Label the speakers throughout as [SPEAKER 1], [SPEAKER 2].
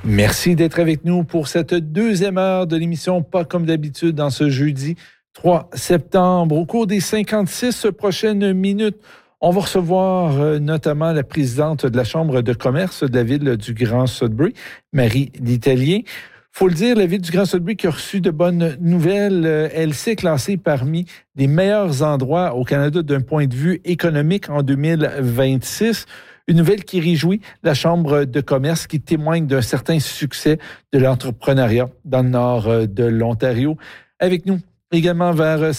[SPEAKER 1] Merci d'être avec nous pour cette deuxième heure de l'émission Pas comme d'habitude dans ce jeudi 3 septembre. Au cours des 56 prochaines minutes, on va recevoir notamment la présidente de la Chambre de commerce de la ville du Grand Sudbury, Marie Littellier. Faut le dire, la ville du Grand Sudbury qui a reçu de bonnes nouvelles. Elle s'est classée parmi les meilleurs endroits au Canada d'un point de vue économique en 2026. Une nouvelle qui réjouit la Chambre de commerce qui témoigne d'un certain succès de l'entrepreneuriat dans le nord de l'Ontario. Avec nous également vers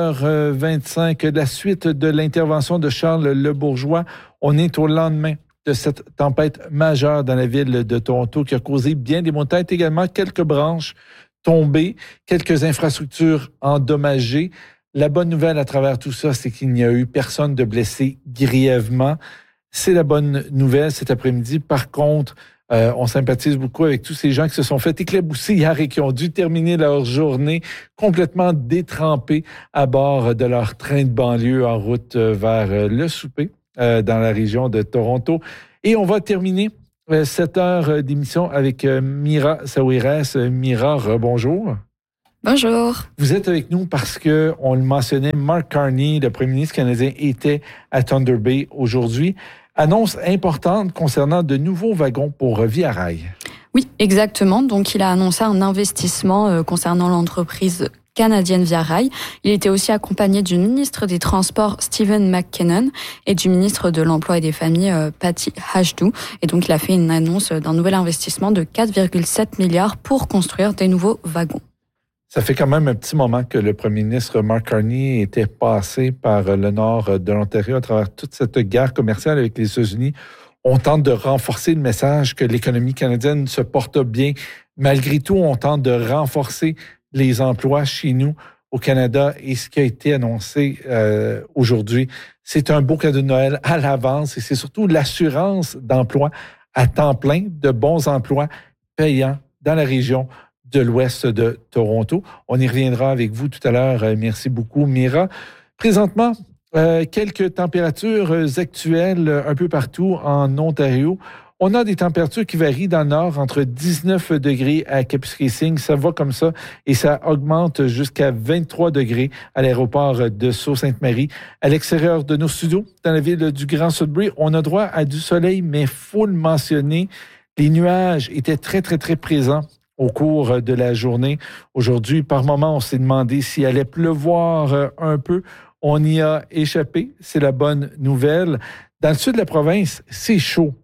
[SPEAKER 1] 16h25, la suite de l'intervention de Charles Lebourgeois. On est au lendemain de cette tempête majeure dans la ville de Toronto qui a causé bien des maux de tête, également quelques branches tombées, quelques infrastructures endommagées. La bonne nouvelle à travers tout ça, c'est qu'il n'y a eu personne de blessé grièvement. C'est la bonne nouvelle cet après-midi. Par contre, on sympathise beaucoup avec tous ces gens qui se sont fait éclabousser hier et qui ont dû terminer leur journée complètement détrempés à bord de leur train de banlieue en route vers le souper dans la région de Toronto. Et on va terminer cette heure d'émission avec Mira Saouirès. Mira, rebonjour.
[SPEAKER 2] Bonjour.
[SPEAKER 1] Vous êtes avec nous parce que, on le mentionnait, Mark Carney, le premier ministre canadien, était à Thunder Bay aujourd'hui. Annonce importante concernant de nouveaux wagons pour Via Rail.
[SPEAKER 2] Oui, exactement. Donc, il a annoncé un investissement concernant l'entreprise canadienne Via Rail. Il était aussi accompagné du ministre des Transports, Stephen McKinnon, et du ministre de l'Emploi et des Familles, Patty Hajdu. Et donc, il a fait une annonce d'un nouvel investissement de 4,7 milliards pour construire des nouveaux wagons.
[SPEAKER 1] Ça fait quand même un petit moment que le premier ministre Mark Carney était passé par le nord de l'Ontario à travers toute cette guerre commerciale avec les États-Unis. On tente de renforcer le message que l'économie canadienne se porte bien. Malgré tout, on tente de renforcer les emplois chez nous au Canada. Et ce qui a été annoncé aujourd'hui, c'est un beau cadeau de Noël à l'avance et c'est surtout l'assurance d'emploi à temps plein, de bons emplois payants dans la région de l'ouest de Toronto. On y reviendra avec vous tout à l'heure. Merci beaucoup, Mira. Présentement, quelques températures actuelles un peu partout en Ontario. On a des températures qui varient dans le nord entre 19 degrés à Kapuskasing. Ça va comme ça et ça augmente jusqu'à 23 degrés à l'aéroport de Sault-Sainte-Marie. À l'extérieur de nos studios, dans la ville du Grand Sudbury, on a droit à du soleil, mais faut le mentionner, les nuages étaient très, très, très présents au cours de la journée. Aujourd'hui, par moment, on s'est demandé s'il allait pleuvoir un peu. On y a échappé. C'est la bonne nouvelle. Dans le sud de la province, c'est chaud.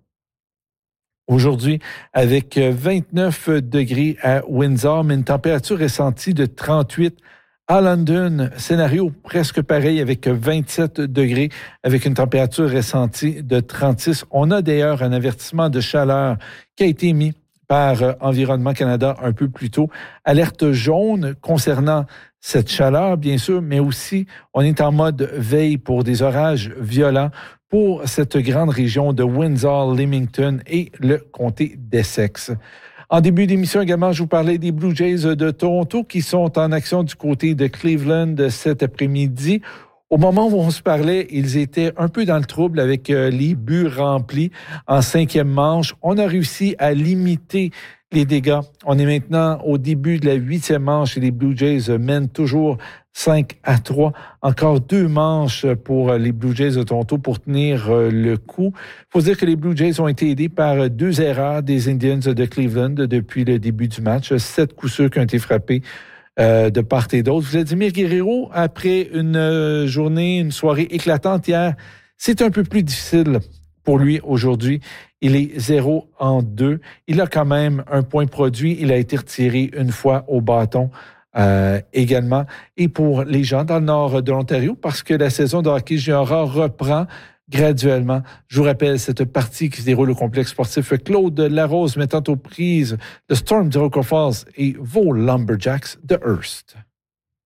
[SPEAKER 1] Aujourd'hui, avec 29 degrés à Windsor, mais une température ressentie de 38 à London. Scénario presque pareil avec 27 degrés, avec une température ressentie de 36. On a d'ailleurs un avertissement de chaleur qui a été mis par Environnement Canada un peu plus tôt. Alerte jaune concernant cette chaleur, bien sûr, mais aussi on est en mode veille pour des orages violents pour cette grande région de Windsor, Leamington et le comté d'Essex. En début d'émission également, je vous parlais des Blue Jays de Toronto qui sont en action du côté de Cleveland cet après-midi. Au moment où on se parlait, ils étaient un peu dans le trouble avec les buts remplis en 5e manche. On a réussi à limiter les dégâts. On est maintenant au début de la 8e manche et les Blue Jays mènent toujours 5-3. Encore 2 manches pour les Blue Jays de Toronto pour tenir le coup. Il faut dire que les Blue Jays ont été aidés par 2 erreurs des Indians de Cleveland depuis le début du match. 7 coups sûrs qui ont été frappés de part et d'autre. Vladimir Guerrero, après une soirée éclatante hier, c'est un peu plus difficile pour lui aujourd'hui. Il est 0-2. Il a quand même un point produit. Il a été retiré une fois au bâton également. Et pour les gens dans le nord de l'Ontario, parce que la saison de hockey junior reprend graduellement. Je vous rappelle cette partie qui se déroule au complexe sportif Claude Larose mettant aux prises le Storm d'Iroquois Falls et vos Lumberjacks de Hearst.